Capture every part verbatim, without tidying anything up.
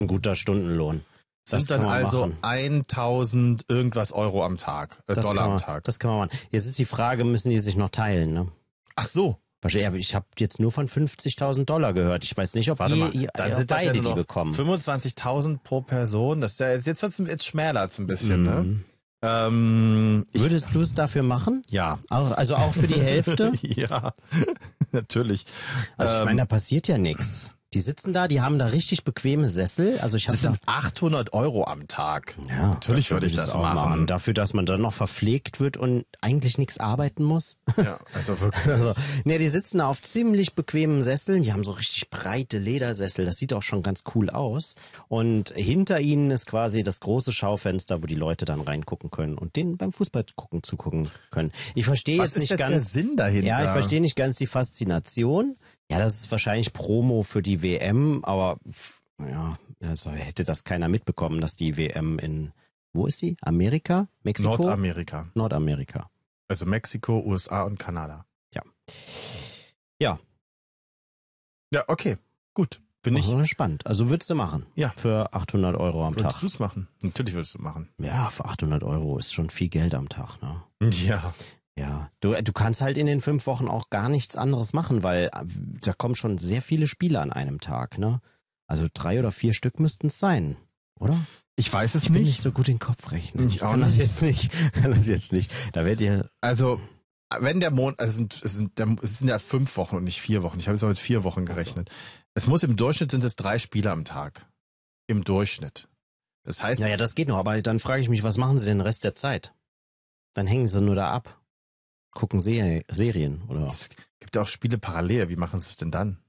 ein guter Stundenlohn. Das sind dann also machen. eintausend irgendwas Euro am Tag, äh, Dollar man, am Tag. Das kann man machen. Jetzt ist die Frage, müssen die sich noch teilen, ne? Ach so. Ich habe jetzt nur von fünfzigtausend Dollar gehört. Ich weiß nicht, ob Warte die, mal, dann sind beide das ja die nur noch bekommen. fünfundzwanzigtausend pro Person. Das ist ja, jetzt wird's jetzt schmäler ein bisschen, Mhm. ne? Ähm, ich, Würdest du es dafür machen? ja. Auch, also auch für die Hälfte? Ja, natürlich. Also ich Ähm, meine, da passiert ja nichts. Die sitzen da, die haben da richtig bequeme Sessel. Also ich habe Das sind achthundert Euro am Tag. ja, Natürlich dafür würde ich das auch machen. Dafür, dass man dann noch verpflegt wird und eigentlich nichts arbeiten muss. Ja, also wirklich. Also, ne, die sitzen da auf ziemlich bequemen Sesseln. Die haben so richtig breite Ledersessel. Das sieht auch schon ganz cool aus. Und hinter ihnen ist quasi das große Schaufenster, wo die Leute dann reingucken können und denen beim Fußball gucken zugucken können. Ich verstehe Was jetzt ist nicht jetzt ganz der Sinn dahinter? Ja, ich verstehe nicht ganz die Faszination. Ja, das ist wahrscheinlich Promo für die W M, aber ja, also hätte das keiner mitbekommen, dass die W M in, wo ist sie? Amerika? Mexiko? Nordamerika. Nordamerika. Also Mexiko, U S A und Kanada. Ja. Ja. Ja, okay. Gut. Finde ich. Also spannend. Also würdest du machen? Ja. Für achthundert Euro am Würdest Tag? du es machen? Natürlich würdest du es machen. Ja, für achthundert Euro ist schon viel Geld am Tag, ne? Ja. Ja, du, du kannst halt in den fünf Wochen auch gar nichts anderes machen, weil da kommen schon sehr viele Spiele an einem Tag, ne? Also drei oder vier Stück müssten es sein, oder? Ich weiß es Ich bin nicht. nicht so gut in Kopf rechnen. Ich Ich auch kann das nicht. jetzt nicht. Kann das jetzt nicht. Da werdet ihr. Also, wenn der Monat, also es sind, es sind, der, es sind ja fünf Wochen und nicht vier Wochen. Ich habe jetzt mal mit vier Wochen gerechnet. Es muss im Durchschnitt sind es drei Spiele am Tag. Im Durchschnitt. Das heißt. Ja, ja, das geht noch, aber dann frage ich mich, was machen sie denn den Rest der Zeit? Dann hängen sie nur da ab. Gucken Ser- Serien, oder? Es gibt ja auch Spiele parallel. Wie machen sie es denn dann?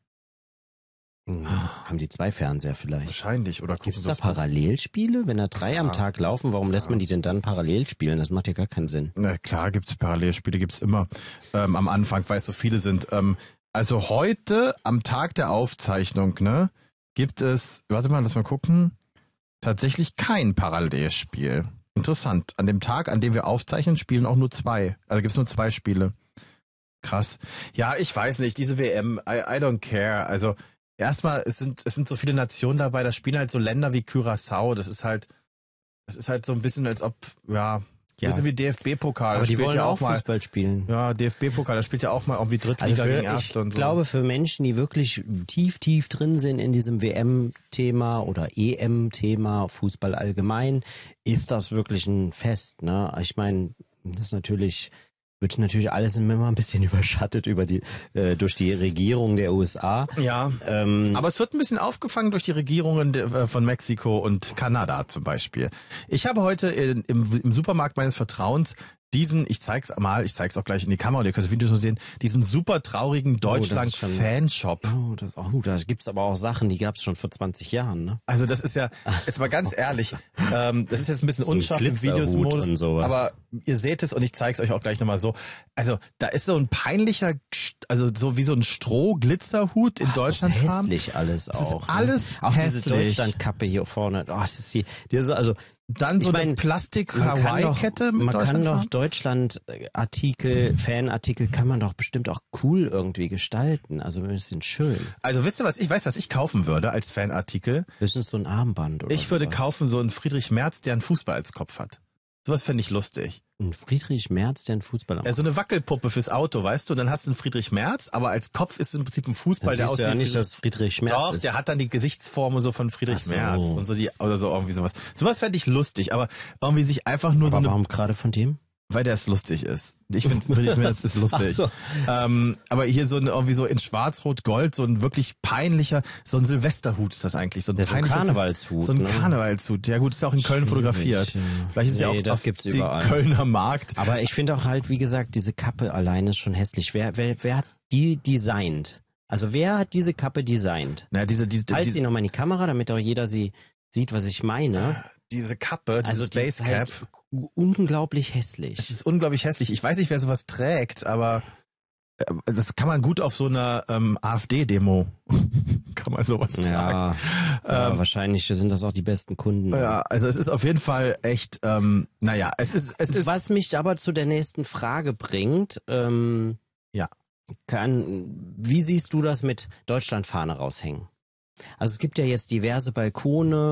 Hm, haben die zwei Fernseher vielleicht? Wahrscheinlich. Oder gucken Gibt es sie da es Parallelspiele? Wenn da drei am Ja. Tag laufen, warum lässt man die denn dann parallel spielen? Das macht ja gar keinen Sinn. Na klar, gibt's Parallelspiele, gibt's immer ähm, am Anfang, weil es so viele sind. Ähm, also heute, am Tag der Aufzeichnung, ne, gibt es, warte mal, lass mal gucken, tatsächlich kein Parallelspiel. Interessant. An dem Tag, an dem wir aufzeichnen, spielen auch nur zwei. Also gibt's nur zwei Spiele. Krass. Ja, ich weiß nicht, diese W M, I, I don't care. Also erstmal, es sind, es sind so viele Nationen dabei, da spielen halt so Länder wie Curaçao. Das ist halt, das ist halt so ein bisschen, als ob, ja, Ja. bisschen wie D F B-Pokal. Aber Da die spielt wollen ja auch auch mal. Fußball spielen. Ja, D F B-Pokal, da spielt ja auch mal irgendwie Drittliga Also für, gegen ich Erste und so. glaube, für Menschen, die wirklich tief, tief drin sind in diesem W M-Thema oder E M-Thema, Fußball allgemein, ist das wirklich ein Fest. Ne? Ich meine, das ist natürlich, wird natürlich alles immer ein bisschen überschattet über die, äh, durch die Regierung der U S A. Ja, Ähm, aber es wird ein bisschen aufgefangen durch die Regierungen de- äh, von Mexiko und Kanada zum Beispiel. Ich habe heute in, im, im Supermarkt meines Vertrauens diesen, ich zeig's mal, ich zeig's auch gleich in die Kamera, ihr könnt das Video so sehen, diesen super traurigen das ist schon- Deutschland-Fanshop. oh, das, oh, da gibt's aber auch Sachen, die gab's schon vor zwanzig Jahren. Ne? Also das ist ja, jetzt mal ganz ehrlich, ähm, das ist jetzt ein bisschen So ein unscharf im Glitzerhut Videosmodus, und sowas. aber ihr seht es und ich zeige es euch auch gleich nochmal so. Also da ist so ein peinlicher, also so wie so ein Stroh-Glitzerhut in Ach, das ist Deutschlandfarben. hässlich alles Das ist auch. alles ne? Auch diese hässlich. Deutschlandkappe hier vorne. Oh, das ist die, die ist so, also Dann so Ich eine mein, Plastik-Hawaii-Kette mit Man kann doch Deutschlandfarben. Deutschland-Artikel, Fanartikel kann man doch bestimmt auch cool irgendwie gestalten. Also ein bisschen schön. Also wisst ihr was, ich weiß, was ich kaufen würde als Fanartikel. Höchstens so ein Armband oder Ich würde sowas. kaufen so einen Friedrich Merz, der einen Fußball als Kopf hat. Sowas fände ich lustig. Ein Friedrich Merz, der einen Fußball am Ja, so eine Wackelpuppe fürs Auto, weißt du? Und dann hast du einen Friedrich Merz, aber als Kopf ist es im Prinzip ein Fußball, der siehst du aussieht ja wie nicht, Friedrich- dass Friedrich Merz Doch, ist. der hat dann die Gesichtsform und so von Friedrich Ach so. Merz und so die oder so irgendwie sowas. Sowas fände ich lustig, aber irgendwie sich einfach nur so Aber eine, warum gerade von dem? weil der es lustig ist. Ich finde Friedrich Merz ist lustig. Ach so. Ähm, aber hier so ein, irgendwie so in Schwarz-Rot-Gold, so ein wirklich peinlicher, so ein Silvesterhut ist das eigentlich. So ein, Ja, so ein peinlicher- Karnevalshut, So ein ne? Karnevalshut. Ja gut, ist ja auch in Köln fotografiert. Schwierig, ja. Vielleicht ist es ja Nee, auch das auf gibt's den überall. Kölner Markt. Aber ich finde auch halt, wie gesagt, diese Kappe alleine ist schon hässlich. Wer, wer, wer hat die designt? Also wer hat diese Kappe designt? Na, diese, diese, Halt diese, sie nochmal in die Kamera, damit auch jeder sie sieht, was ich meine. diese Kappe, diese Also die ist Space Cap. halt unglaublich hässlich. Es ist unglaublich hässlich. Ich weiß nicht, wer sowas trägt, aber äh, das kann man gut auf so einer ähm, AfD-Demo kann man sowas tragen. ja, ja wahrscheinlich sind das auch die besten Kunden. Ja, also es ist auf jeden Fall echt, ähm, naja, es ist, es ist. Was mich aber zu der nächsten Frage bringt, ähm, Ja. kann, wie siehst du das mit Deutschlandfahne raushängen? Also es gibt ja jetzt diverse Balkone